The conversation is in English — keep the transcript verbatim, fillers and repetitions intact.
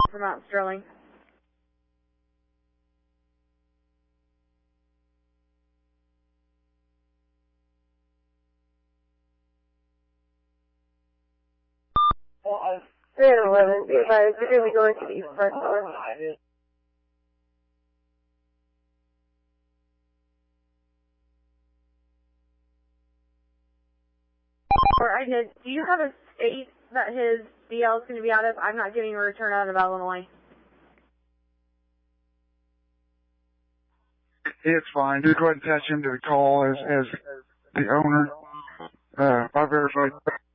from Mount Sterling. three and eleven, be advised, we're going to be going to the east front door. Or I did, do you have a state that his B L is going to be out of? I'm not getting a return out of Illinois. It's fine. Just go ahead and attach him to the call as, as the owner. Uh, I verified.